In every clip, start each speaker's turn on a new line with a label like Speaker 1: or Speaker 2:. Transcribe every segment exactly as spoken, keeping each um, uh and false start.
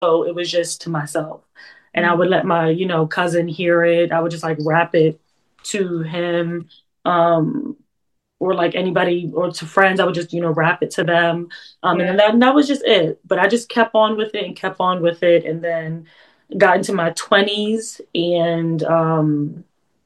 Speaker 1: So it was just to myself. And I
Speaker 2: Mm.
Speaker 1: would let my, you know, cousin hear it. I would just like rap it to him. Um, or like anybody or to friends, I would just, you know, rap it to them. Um, and
Speaker 2: Yeah.
Speaker 1: then that, and that was just it. But I just kept on with it and kept on with it. And then got into my twenties and um,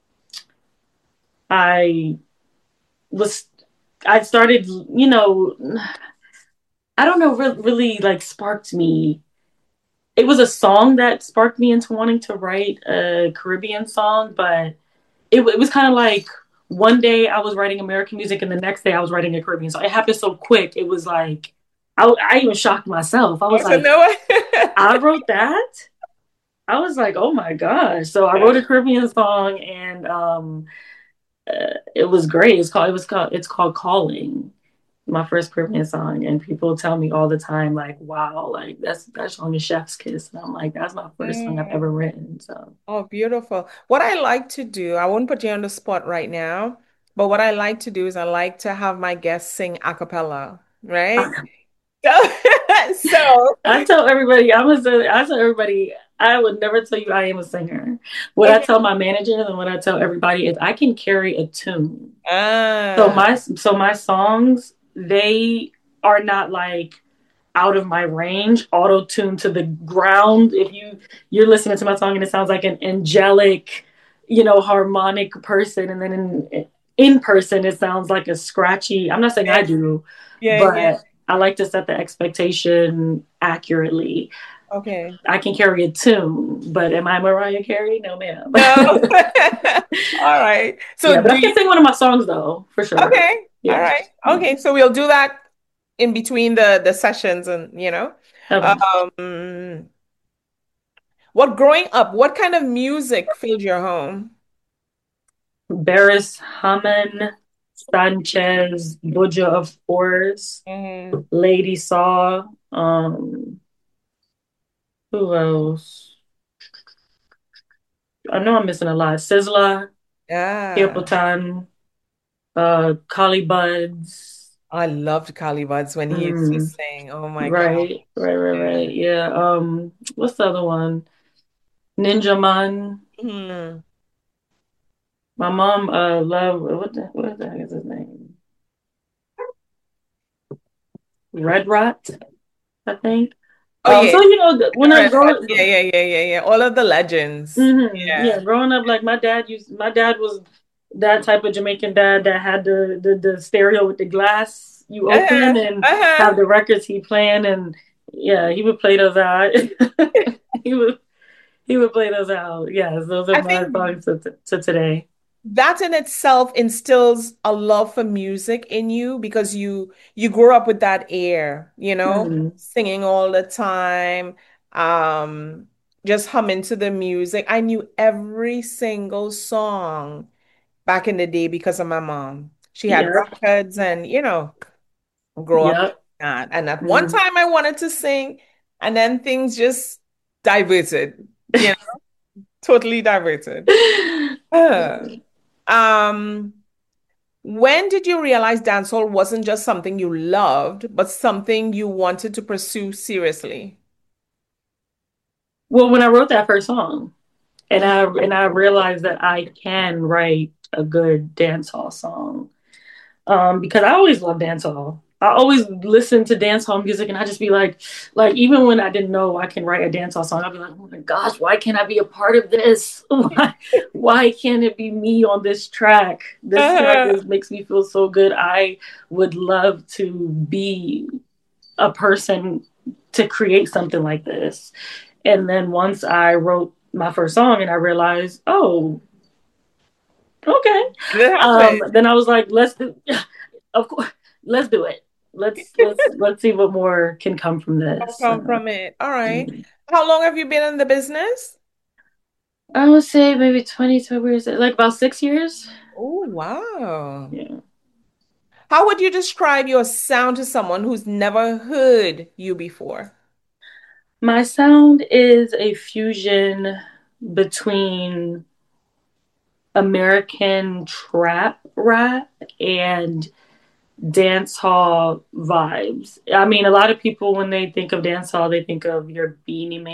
Speaker 1: I was, I started, you know, I don't know, re- really like sparked me. It was a song that sparked me into wanting to write a Caribbean song, but it, it was kind of like one day I was writing American music and the next day I was writing a Caribbean song. It happened so quick. It was like, I, I even shocked myself. I
Speaker 2: Oh,
Speaker 1: was
Speaker 2: so
Speaker 1: like,
Speaker 2: no.
Speaker 1: I wrote that? I was like, oh my gosh. So I wrote a Caribbean song and um, uh, it was great. It's called, it was called, it's called Calling. My first Caribbean song, and people tell me all the time, like, "Wow, like that's that song is Chef's Kiss," and I'm like, "That's my first song I've ever
Speaker 2: Mm.
Speaker 1: written." So,
Speaker 2: Oh, beautiful. What I like to do, I won't put you on the spot right now, but what I like to do is I like to have my guests sing a cappella, right?
Speaker 1: I,
Speaker 2: So, so
Speaker 1: I tell everybody, I'm a, I tell everybody, I would never tell you I am a singer. What I
Speaker 2: okay.
Speaker 1: tell my manager and what I tell everybody is I can carry a tune. So
Speaker 2: Ah,
Speaker 1: my so my songs, they are not like out of my range, auto tuned to the ground. If you you're listening to my song and it sounds like an angelic, you know, harmonic person, and then in in person it sounds like a scratchy. I'm not saying
Speaker 2: yeah,
Speaker 1: I do,
Speaker 2: yeah, yeah.
Speaker 1: but I like to set the expectation accurately.
Speaker 2: Okay.
Speaker 1: I can carry a tune, but am I Mariah Carey? No, ma'am.
Speaker 2: No. All right. So
Speaker 1: Yeah, but
Speaker 2: do
Speaker 1: I
Speaker 2: you,
Speaker 1: can sing one of my songs though, for sure.
Speaker 2: okay. All
Speaker 1: Yeah.
Speaker 2: right. Okay. So we'll do that in between the the sessions and you know.
Speaker 1: Okay.
Speaker 2: Um, what growing up, what kind of music filled your home?
Speaker 1: Barris Hammond, Sanchez, Buja, of course,
Speaker 2: Mhm.
Speaker 1: Lady Saw. Um, who else? I know I'm missing a lot. Sizzla,
Speaker 2: Yeah.
Speaker 1: Hilton, uh, Collie Buds.
Speaker 2: I loved Kali Buds when he used to
Speaker 1: Mm,
Speaker 2: sing. Oh my God.
Speaker 1: right, right, right, right.
Speaker 2: Yeah.
Speaker 1: Yeah. Um, what's the other one? Ninja Man.
Speaker 2: Hmm.
Speaker 1: My mom uh love what the what the heck is his name? Red Rot, I think.
Speaker 2: Oh
Speaker 1: Um,
Speaker 2: yeah.
Speaker 1: so you know, when I
Speaker 2: Red Hot.
Speaker 1: grow,
Speaker 2: Yeah, yeah, yeah, yeah, yeah. All of the legends.
Speaker 1: hmm,
Speaker 2: Yeah.
Speaker 1: yeah, growing up, like my dad used, my dad was that type of Jamaican dad that had the the, the stereo with the glass you
Speaker 2: Uh-huh.
Speaker 1: open and have
Speaker 2: Uh-huh.
Speaker 1: the records he playing, and yeah, he would play those out. he would he would play those out. Yes, those are
Speaker 2: I
Speaker 1: my
Speaker 2: think
Speaker 1: songs to, to today.
Speaker 2: that in itself instills a love for music in you because you you grew up with that air, you know,
Speaker 1: Hmm.
Speaker 2: singing all the time, um, just humming to the music. I knew every single song back in the day because of my mom. She had
Speaker 1: Yep,
Speaker 2: records and, you know, grow up like
Speaker 1: yep.
Speaker 2: that. And at one
Speaker 1: Hmm.
Speaker 2: time I wanted to sing, and then things just diverted, you know, totally diverted. Uh, um, when did you realize dancehall wasn't just something you loved, but something you wanted to pursue seriously?
Speaker 1: Well, when I wrote that first song, and I and I realized that I can write a good dance hall song. Um, because I always love dancehall. I always listen to dancehall music, and I just be like, like even when I didn't know I can write a dancehall song, I'd be like, oh my gosh, why can't I be a part of this? Why, why can't it be me on this track? This track
Speaker 2: Uh,
Speaker 1: is makes me feel so good. I would love to be a person to create something like this. And then once I wrote my first song, and I realized, oh, okay.
Speaker 2: it happened.
Speaker 1: Um, then I was like, let's do, of course, let's do it. Let's let's let's see what more can come from this.
Speaker 2: Come
Speaker 1: Uh,
Speaker 2: from it. All right. How long have you been in the business?
Speaker 1: I would say maybe twenty-two years, like about six years.
Speaker 2: Oh, wow.
Speaker 1: Yeah.
Speaker 2: How would you describe your sound to someone who's never heard you before?
Speaker 1: My sound is a fusion between American trap rap and dance hall vibes. I mean, a lot of people when they think of dance hall, they think of your Beanie Man